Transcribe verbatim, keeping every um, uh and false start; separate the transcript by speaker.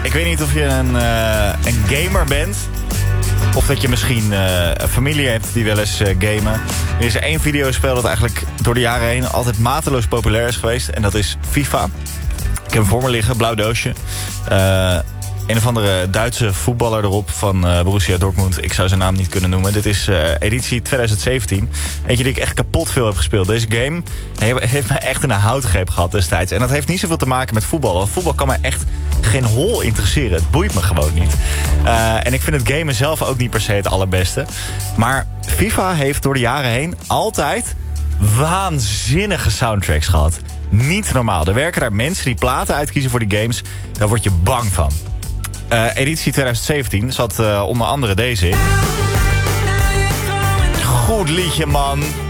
Speaker 1: ik weet niet of je een, uh, een gamer bent. Of dat je misschien uh, een familie hebt die wel eens uh, gamen. Er is één videospel dat eigenlijk door de jaren heen altijd mateloos populair is geweest. En dat is FIFA. Ik heb hem voor me liggen, blauw doosje. Uh, een of andere Duitse voetballer erop van uh, Borussia Dortmund. Ik zou zijn naam niet kunnen noemen. Dit is uh, editie twintig zeventien. Eentje die ik echt kapot veel heb gespeeld. Deze game heeft me echt in een houtgreep gehad destijds. En dat heeft niet zoveel te maken met voetbal. Want voetbal kan me echt geen hol interesseren. Het boeit me gewoon niet. Uh, en ik vind het gamen zelf ook niet per se het allerbeste. Maar FIFA heeft door de jaren heen altijd waanzinnige soundtracks gehad. Niet normaal. Er werken daar mensen die platen uitkiezen voor die games. Daar word je bang van. Uh, editie twintig zeventien zat uh, onder andere deze in. Goed liedje, man.